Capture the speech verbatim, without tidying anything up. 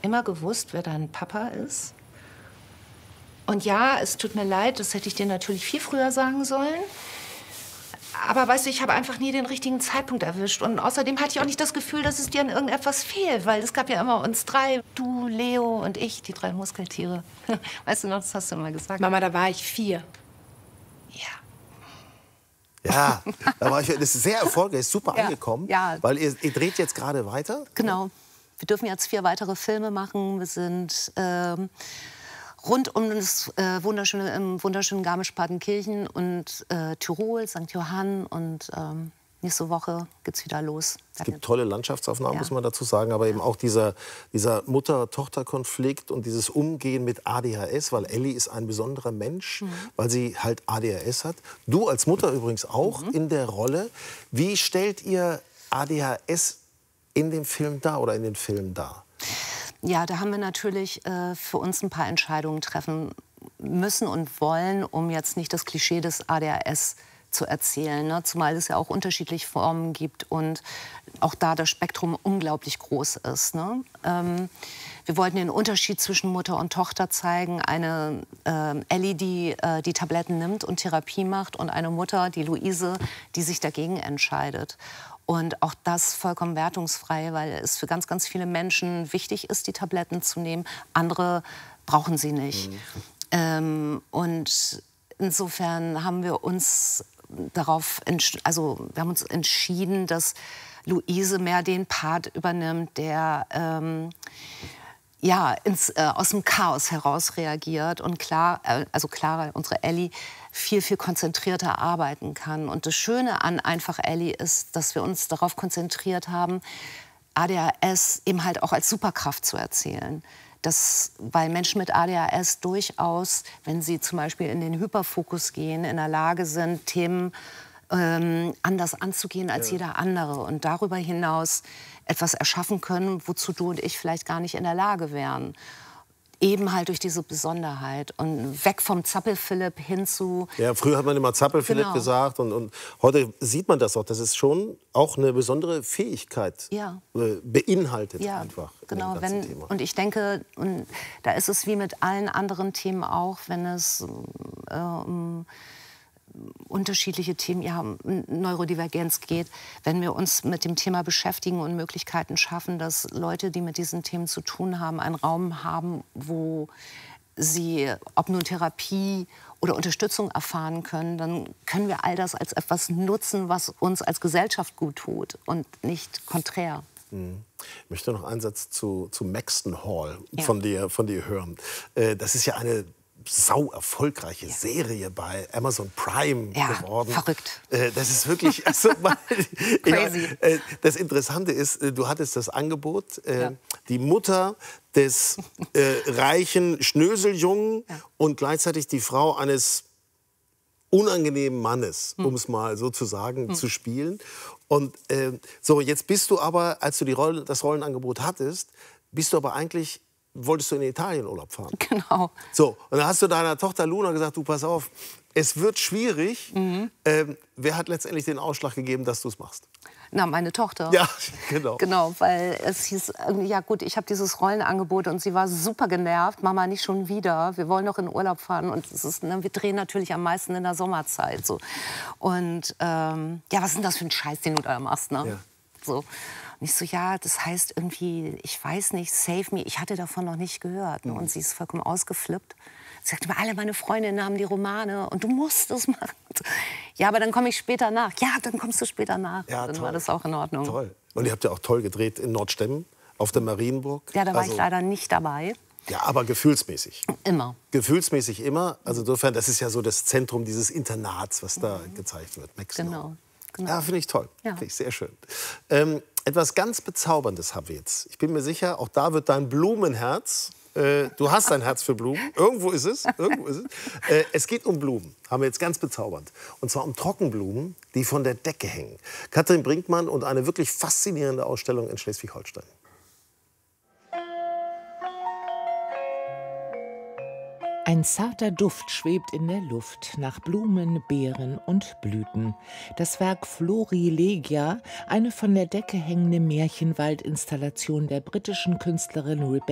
immer gewusst, wer dein Papa ist. Und ja, es tut mir leid, das hätte ich dir natürlich viel früher sagen sollen. Aber weißt du, ich habe einfach nie den richtigen Zeitpunkt erwischt. Und außerdem hatte ich auch nicht das Gefühl, dass es dir an irgendetwas fehlt. Weil es gab ja immer uns drei, du, Leo und ich, die drei Muskeltiere. Weißt du noch, das hast du immer gesagt. Mama, da war ich vier. Ja. Ja, da war ich, das ist sehr erfolgreich, ist super Ja, angekommen. ja. Weil ihr, ihr dreht jetzt gerade weiter. Genau. Wir dürfen jetzt vier weitere Filme machen. Wir sind ähm, rund um das äh, wunderschöne, im wunderschönen Garmisch-Partenkirchen und äh, Tirol, Sankt Johann. Und ähm, nächste Woche geht's wieder los. Es gibt tolle Landschaftsaufnahmen, Ja. muss man dazu sagen, aber eben auch dieser, dieser Mutter-Tochter-Konflikt und dieses Umgehen mit A D H S, weil Elli ist ein besonderer Mensch, Mhm. weil sie halt A D H S hat. Du als Mutter übrigens auch Mhm. in der Rolle. Wie stellt ihr A D H S in dem Film dar oder in den Filmen dar? Ja, da haben wir natürlich äh, für uns ein paar Entscheidungen treffen müssen und wollen, um jetzt nicht das Klischee des A D H S zu erzählen. Ne? Zumal es ja auch unterschiedliche Formen gibt und auch da das Spektrum unglaublich groß ist. Ne? Ähm, wir wollten den Unterschied zwischen Mutter und Tochter zeigen. Eine äh, Elli, die äh, die Tabletten nimmt und Therapie macht, und eine Mutter, die Luise, die sich dagegen entscheidet. Und auch das vollkommen wertungsfrei, weil es für ganz, ganz viele Menschen wichtig ist, die Tabletten zu nehmen. Andere brauchen sie nicht. Mhm. Ähm, und insofern haben wir uns darauf, also wir haben uns entschieden, dass Luise mehr den Part übernimmt, der ähm, ja, ins, äh, aus dem Chaos heraus reagiert und klar, äh, also Clara, unsere Elli, viel, viel konzentrierter arbeiten kann. Und das Schöne an Einfach Elli ist, dass wir uns darauf konzentriert haben, A D H S eben halt auch als Superkraft zu erzählen. Das, weil Menschen mit A D H S durchaus, wenn sie zum Beispiel in den Hyperfokus gehen, in der Lage sind, Themen ähm, anders anzugehen als ja. jeder andere. Und darüber hinaus etwas erschaffen können, wozu du und ich vielleicht gar nicht in der Lage wären. Eben halt durch diese Besonderheit. Und weg vom Zappel-Philipp hin zu... Ja, früher hat man immer Zappel-Philipp Genau. gesagt. Und, und heute sieht man das auch. Das ist schon auch eine besondere Fähigkeit Ja. äh, beinhaltet Ja, einfach. in genau. dem ganzen Wenn, Thema. und ich denke, und da ist es wie mit allen anderen Themen auch, wenn es äh, um unterschiedliche Themen, ja, um Neurodivergenz geht, wenn wir uns mit dem Thema beschäftigen und Möglichkeiten schaffen, dass Leute, die mit diesen Themen zu tun haben, einen Raum haben, wo sie, ob nun Therapie oder Unterstützung erfahren können, dann können wir all das als etwas nutzen, was uns als Gesellschaft gut tut und nicht konträr. Ich möchte noch einen Satz zu, zu Maxton Hall Ja. von, dir, von dir hören. Äh, das ist ja eine sau erfolgreiche Ja. Serie bei Amazon Prime Ja, geworden. verrückt. Äh, das ist wirklich... Also, Crazy. Ja, äh, das Interessante ist, äh, du hattest das Angebot, äh, Ja. die Mutter des äh, reichen Schnöseljungen Ja. und gleichzeitig die Frau eines unangenehmen Mannes, Hm. um es mal so zu sagen, hm. zu spielen. Und äh, so, jetzt bist du aber, als du die Rolle, das Rollenangebot hattest, bist du aber eigentlich, wolltest du in Italien Urlaub fahren. Genau. So, und dann hast du deiner Tochter Luna gesagt, du, pass auf, es wird schwierig. Mhm. Ähm, wer hat letztendlich den Ausschlag gegeben, dass du es machst? Na, meine Tochter. Ja, genau. Genau, weil es hieß, ja gut, ich habe dieses Rollenangebot und sie war super genervt. Mama, nicht schon wieder. Wir wollen noch in Urlaub fahren und es ist, ne, wir drehen natürlich am meisten in der Sommerzeit. So. Und ähm, ja, was ist denn das für ein Scheiß, den du da machst? Ne? Ja. So. Und ich so, ja, das heißt irgendwie, ich weiß nicht, Save Me. Ich hatte davon noch nicht gehört. Ne? Mhm. Und sie ist vollkommen ausgeflippt. Sie sagte mir, alle meine Freundinnen haben die Romane und du musst das machen. Ja, aber dann komme ich später nach. Ja, dann kommst du später nach. Ja, dann toll. war das auch in Ordnung. Toll. Und ihr habt ja auch toll gedreht in Nordstemmen, auf der Marienburg. Ja, da war Also, ich leider nicht dabei. Ja, aber gefühlsmäßig. Immer. Gefühlsmäßig immer. Also insofern, das ist ja so das Zentrum dieses Internats, was da Mhm. gezeigt wird. Maxton Hall. Genau. genau. Ja, finde ich toll. Ja. Finde ich sehr schön. Ähm, etwas ganz Bezauberndes haben wir jetzt. Ich bin mir sicher, auch da wird dein Blumenherz, äh, du hast ein Herz für Blumen, irgendwo ist es, irgendwo ist es. Äh, es geht um Blumen, haben wir jetzt ganz bezaubernd. Und zwar um Trockenblumen, die von der Decke hängen. Katrin Brinkmann und eine wirklich faszinierende Ausstellung in Schleswig-Holstein. Ein zarter Duft schwebt in der Luft nach Blumen, Beeren und Blüten. Das Werk Florilegia, eine von der Decke hängende Märchenwaldinstallation der britischen Künstlerin Rebecca